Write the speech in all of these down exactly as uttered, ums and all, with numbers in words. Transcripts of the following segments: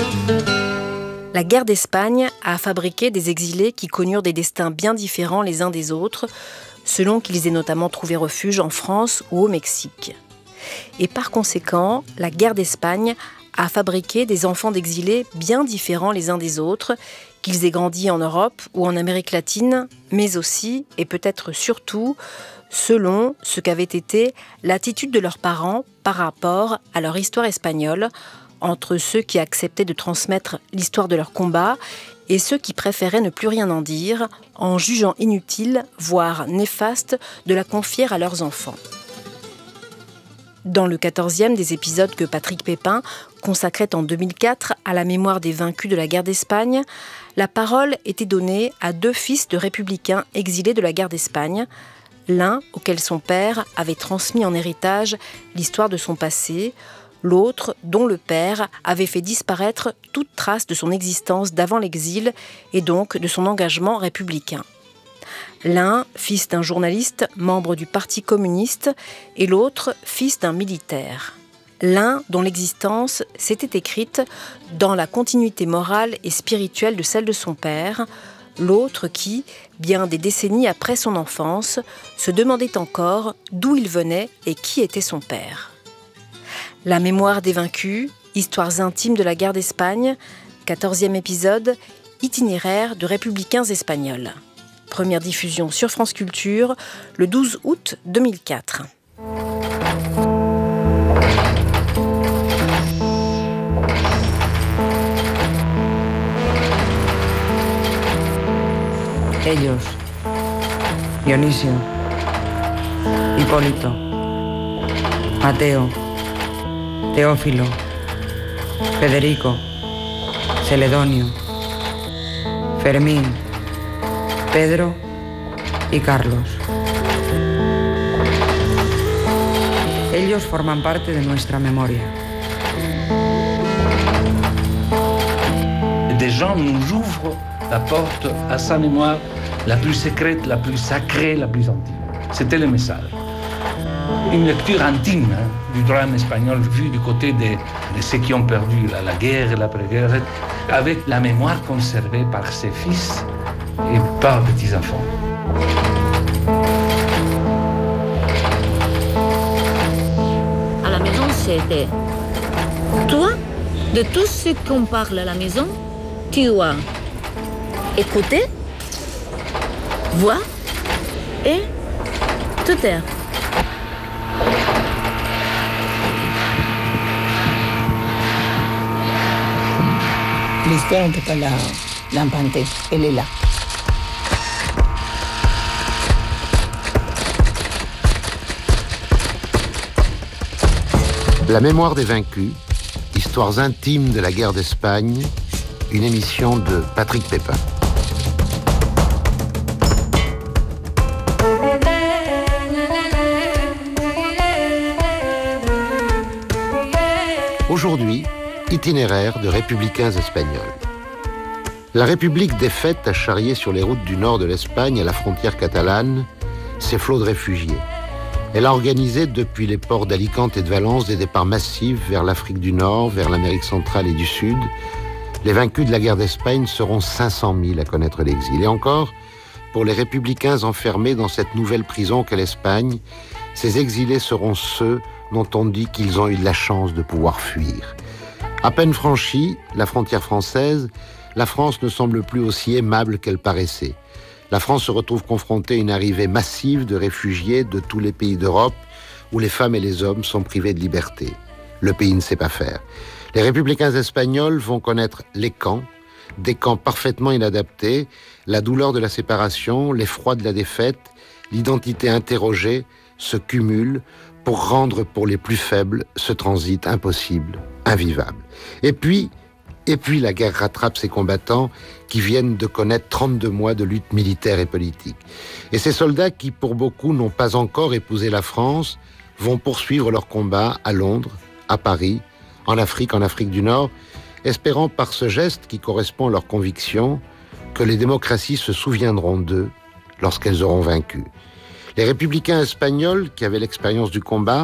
La guerre d'Espagne a fabriqué des exilés qui connurent des destins bien différents les uns des autres, selon qu'ils aient notamment trouvé refuge en France ou au Mexique. Et par conséquent, la guerre d'Espagne a fabriqué des enfants d'exilés bien différents les uns des autres, qu'ils aient grandi en Europe ou en Amérique latine, mais aussi, et peut-être surtout, selon ce qu'avait été l'attitude de leurs parents par rapport à leur histoire espagnole, entre ceux qui acceptaient de transmettre l'histoire de leur combat et ceux qui préféraient ne plus rien en dire, en jugeant inutile, voire néfaste, de la confier à leurs enfants. Dans le quatorzième des épisodes que Patrick Pépin consacrait en deux mille quatre à la mémoire des vaincus de la guerre d'Espagne, la parole était donnée à deux fils de républicains exilés de la guerre d'Espagne, l'un auquel son père avait transmis en héritage l'histoire de son passé, l'autre dont le père avait fait disparaître toute trace de son existence d'avant l'exil et donc de son engagement républicain. L'un, fils d'un journaliste, membre du Parti communiste, et l'autre, fils d'un militaire. L'un dont l'existence s'était écrite dans la continuité morale et spirituelle de celle de son père, l'autre qui, bien des décennies après son enfance, se demandait encore d'où il venait et qui était son père. La mémoire des vaincus, histoires intimes de la guerre d'Espagne, quatorzième épisode, itinéraire de républicains espagnols. Première diffusion sur France Culture, le douze août deux mille quatre. Ellos, Dionisio, Hipólito, Mateo, Teófilo, Federico, Celedonio, Fermín, Pedro y Carlos. Ellos forman parte de nuestra memoria. Des gens nous ouvrent la porte à sa mémoire la plus secrète, la plus sacrée, la plus intime. C'était le message. Une lecture intime hein, du drame espagnol vu du côté de, de ceux qui ont perdu la, la guerre et l'après-guerre, avec la mémoire conservée par ses fils et par petits-enfants. À la maison, c'était toi, de tout ce qu'on parle à la maison, tu as écouté, voir et te taire. L'histoire de pas l'inventer, elle est là. La mémoire des vaincus, histoires intimes de la guerre d'Espagne, une émission de Patrick Pépin. Aujourd'hui, itinéraire de républicains espagnols. La République défaite a charrié sur les routes du nord de l'Espagne à la frontière catalane ses flots de réfugiés. Elle a organisé depuis les ports d'Alicante et de Valence des départs massifs vers l'Afrique du Nord, vers l'Amérique centrale et du Sud. Les vaincus de la guerre d'Espagne seront cinq cent mille à connaître l'exil. Et encore, pour les républicains enfermés dans cette nouvelle prison qu'est l'Espagne, ces exilés seront ceux dont on dit qu'ils ont eu de la chance de pouvoir fuir. À peine franchie, la frontière française, la France ne semble plus aussi aimable qu'elle paraissait. La France se retrouve confrontée à une arrivée massive de réfugiés de tous les pays d'Europe où les femmes et les hommes sont privés de liberté. Le pays ne sait pas faire. Les républicains espagnols vont connaître les camps, des camps parfaitement inadaptés, la douleur de la séparation, l'effroi de la défaite, l'identité interrogée se cumulent pour rendre pour les plus faibles ce transit impossible, invivable. Et puis, et puis la guerre rattrape ces combattants qui viennent de connaître trente-deux mois de lutte militaire et politique. Et ces soldats qui, pour beaucoup, n'ont pas encore épousé la France, vont poursuivre leur combat à Londres, à Paris, en Afrique, en Afrique du Nord, espérant par ce geste qui correspond à leurs convictions que les démocraties se souviendront d'eux lorsqu'elles auront vaincu. Les républicains espagnols, qui avaient l'expérience du combat,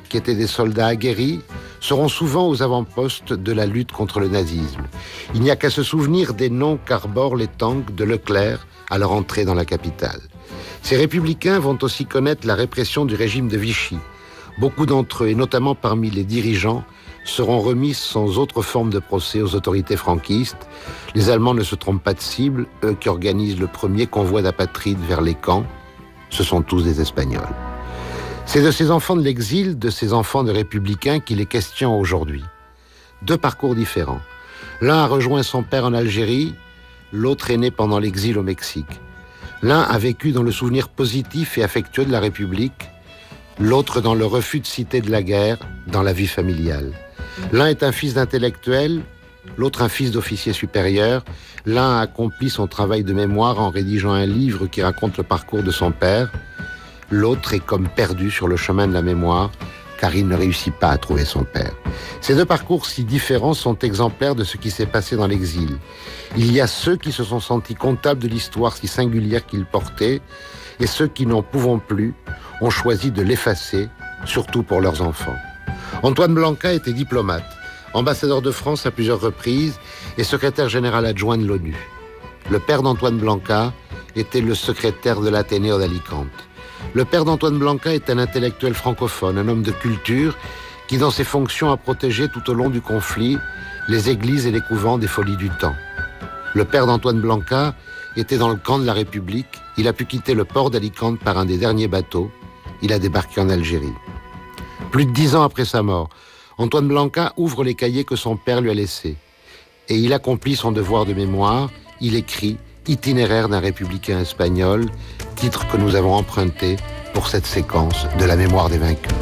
qui étaient des soldats aguerris, seront souvent aux avant-postes de la lutte contre le nazisme. Il n'y a qu'à se souvenir des noms qu'arborent les tanks de Leclerc à leur entrée dans la capitale. Ces républicains vont aussi connaître la répression du régime de Vichy. Beaucoup d'entre eux, et notamment parmi les dirigeants, seront remis sans autre forme de procès aux autorités franquistes. Les Allemands ne se trompent pas de cible, eux qui organisent le premier convoi d'apatrides vers les camps. Ce sont tous des Espagnols. C'est de ces enfants de l'exil, de ces enfants de républicains qu'il est question aujourd'hui. Deux parcours différents. L'un a rejoint son père en Algérie, l'autre est né pendant l'exil au Mexique. L'un a vécu dans le souvenir positif et affectueux de la République, l'autre dans le refus de citer de la guerre, dans la vie familiale. L'un est un fils d'intellectuel, l'autre un fils d'officier supérieur. L'un a accompli son travail de mémoire en rédigeant un livre qui raconte le parcours de son père. L'autre est comme perdu sur le chemin de la mémoire, car il ne réussit pas à trouver son père. Ces deux parcours si différents sont exemplaires de ce qui s'est passé dans l'exil. Il y a ceux qui se sont sentis comptables de l'histoire si singulière qu'ils portaient, et ceux qui, n'en pouvant plus, ont choisi de l'effacer, surtout pour leurs enfants. Antoine Blanca était diplomate, ambassadeur de France à plusieurs reprises et secrétaire général adjoint de l'ONU. Le père d'Antoine Blanca était le secrétaire de l'Athénéo d'Alicante. Le père d'Antoine Blanca est un intellectuel francophone, un homme de culture qui, dans ses fonctions, a protégé tout au long du conflit les églises et les couvents des folies du temps. Le père d'Antoine Blanca était dans le camp de la République. Il a pu quitter le port d'Alicante par un des derniers bateaux. Il a débarqué en Algérie. Plus de dix ans après sa mort, Antoine Blanca ouvre les cahiers que son père lui a laissés. Et il accomplit son devoir de mémoire. Il écrit « Itinéraire d'un républicain espagnol », titre que nous avons emprunté pour cette séquence de la mémoire des vaincus.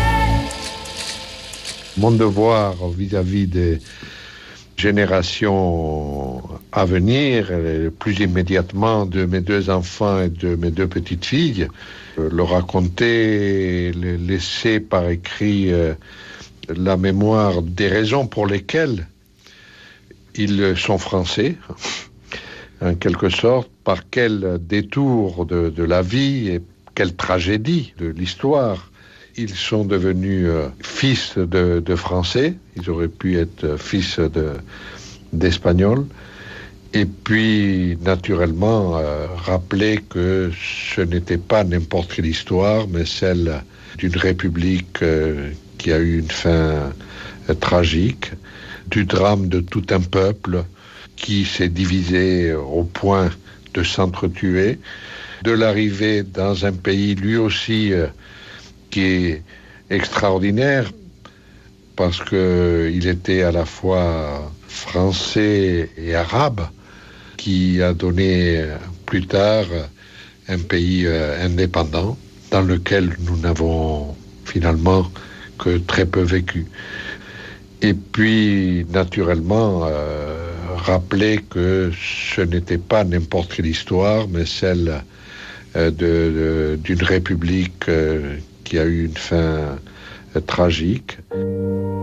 Mon devoir vis-à-vis des générations à venir, plus immédiatement de mes deux enfants et de mes deux petites filles, leur raconter, laisser par écrit la mémoire des raisons pour lesquelles ils sont français, en quelque sorte, par quel détour de, de la vie et quelle tragédie de l'histoire ils sont devenus euh, fils de, de Français. Ils auraient pu être fils de, d'Espagnols. Et puis, naturellement, euh, rappeler que ce n'était pas n'importe quelle histoire, mais celle d'une république euh, qui a eu une fin euh, tragique, du drame de tout un peuple qui s'est divisé au point de s'entretuer, de l'arrivée dans un pays lui aussi euh, qui est extraordinaire parce qu'il était à la fois français et arabe, qui a donné plus tard un pays euh, indépendant dans lequel nous n'avons finalement que très peu vécu. Et puis, naturellement, euh, rappeler que ce n'était pas n'importe quelle histoire, mais celle euh, de, de, d'une république euh, qui a eu une fin euh, tragique.